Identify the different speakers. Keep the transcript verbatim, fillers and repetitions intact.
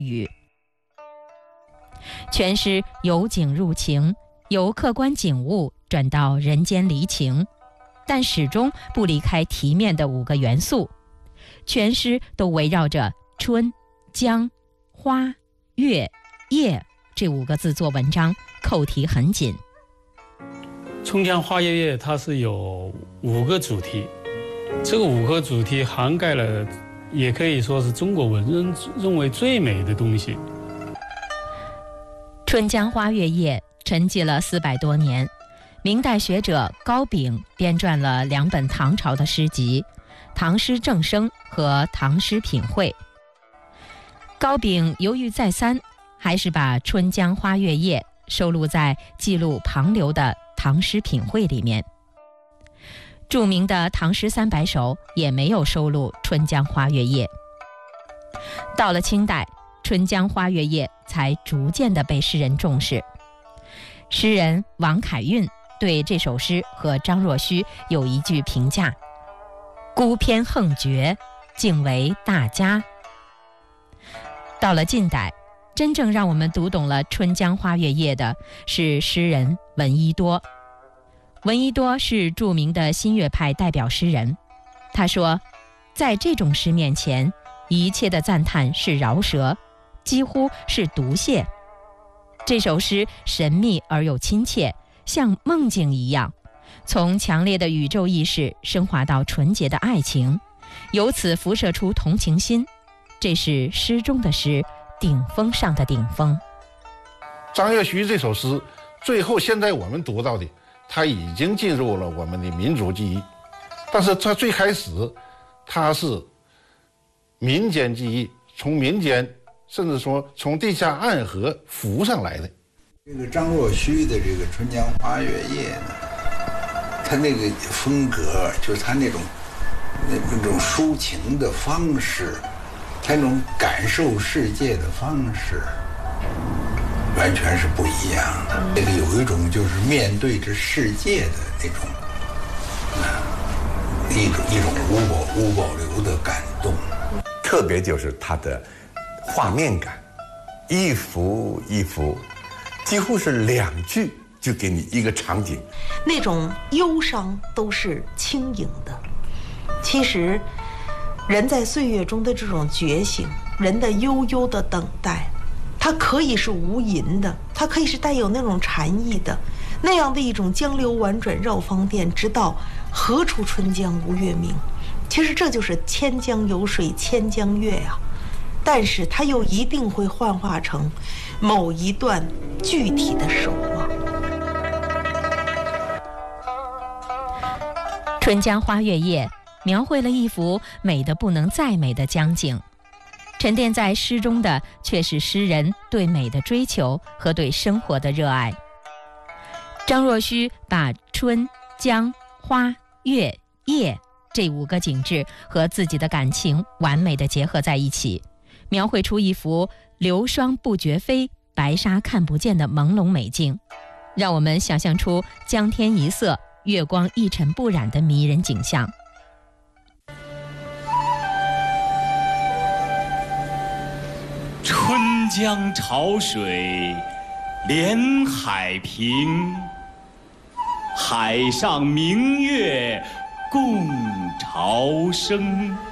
Speaker 1: 语。全诗由景入情，由客观景物转到人间离情，但始终不离开题面的五个元素。全诗都围绕着春、江、花、月、夜这五个字做文章，扣题很紧。
Speaker 2: 春江花月夜它是有五个主题，这个五个主题涵盖了，也可以说是中国文人认为最美的东西。
Speaker 1: 春江花月夜沉寂了四百多年，明代学者高秉编撰了两本唐朝的诗集《唐诗正声》和《唐诗品汇》。高秉犹豫再三，还是把《春江花月夜》收录在记录旁流的《唐诗品汇》里面。著名的《唐诗三百首》也没有收录《春江花月夜》。到了清代，《春江花月夜》才逐渐地被诗人重视。诗人王凯运对这首诗和张若虚有一句评价：孤篇横绝，竟为大家。到了近代，真正让我们读懂了《春江花月夜》的是诗人闻一多。闻一多是著名的新月派代表诗人，他说，在这种诗面前，一切的赞叹是饶舌，几乎是毒泻。这首诗神秘而又亲切，像梦境一样，从强烈的宇宙意识升华到纯洁的爱情，由此辐射出同情心。这是诗中的诗，顶峰上的顶峰。
Speaker 3: 张若虚这首诗，最后现在我们读到的，它已经进入了我们的民族记忆，但是它最开始，它是民间记忆，从民间甚至说从地下暗河浮上来的。
Speaker 4: 这个张若虚的这个《春江花月夜》呢，他那个风格，就是他那种那那种抒情的方式，他那种感受世界的方式，完全是不一样的。这个有一种就是面对着世界的那种，呃、一种一种无保无保留的感动。
Speaker 5: 特别就是它的画面感，一幅一幅，几乎是两句就给你一个场景。
Speaker 6: 那种忧伤都是轻盈的。其实，人在岁月中的这种觉醒，人的悠悠的等待，它可以是无垠的，它可以是带有那种禅意的，那样的一种江流婉转绕芳甸，直到何处春江无月明。其实这就是千江有水千江月呀、啊，但是它又一定会幻化成某一段具体的守望。
Speaker 1: 春江花月夜描绘了一幅美得不能再美的江景，沉淀在诗中的却是诗人对美的追求和对生活的热爱。张若虚把春、江、花、月、夜这五个景致和自己的感情完美地结合在一起，描绘出一幅流霜不觉飞，白沙看不见的朦胧美境，让我们想象出江天一色，月光一尘不染的迷人景象。
Speaker 7: 春江潮水连海平，海上明月共潮生。